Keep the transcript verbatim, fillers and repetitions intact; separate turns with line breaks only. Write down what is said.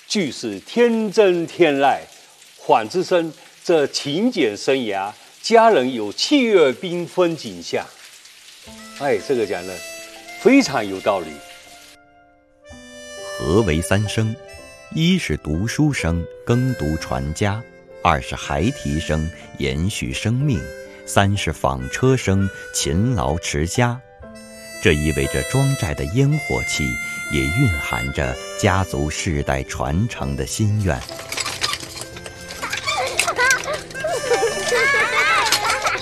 俱是天真天籁。缓之生这勤俭生涯，家人有气月缤纷景象。哎，这个讲的非常有道理。
何为三生？一是读书声，耕读传家；二是孩提声，延续生命；三是纺车声，勤劳持家。这意味着庄寨的烟火气，也蕴含着家族世代传承的心愿。